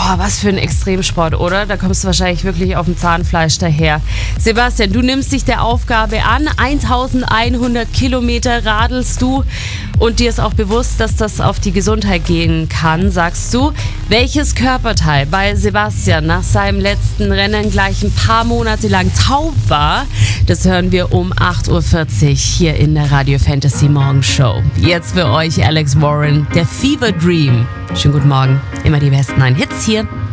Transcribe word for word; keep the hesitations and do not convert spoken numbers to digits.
Boah, was für ein Extremsport, oder? Da kommst du wahrscheinlich wirklich auf dem Zahnfleisch daher. Sebastian, du nimmst dich der Aufgabe an. eintausendeinhundert Kilometer radelst du und dir ist auch bewusst, dass das auf die Gesundheit gehen kann, sagst du. Welches Körperteil bei Sebastian nach seinem letzten Rennen gleich ein paar Monate lang taub war, das hören wir um acht Uhr vierzig hier in der Radio Fantasy Morgenshow. Jetzt für euch Alex Warren, der Fever Dream. Schönen guten Morgen, immer die besten neuen Hits hier